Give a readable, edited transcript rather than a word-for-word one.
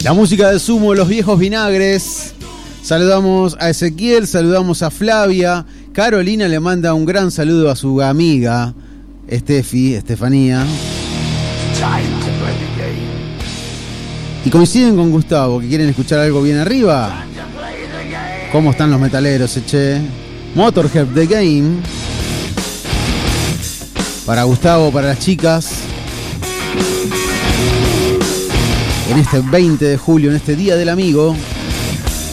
La música de Sumo, Los Viejos Vinagres. Saludamos a Ezequiel, saludamos Flavia. Carolina le manda un gran saludo a su amiga Estefanía. Y coinciden con Gustavo, que quieren escuchar algo bien arriba. ¿Cómo están los metaleros, che? Motorhead The Game. Para Gustavo, para las chicas. En este 20 de julio, en este Día del Amigo.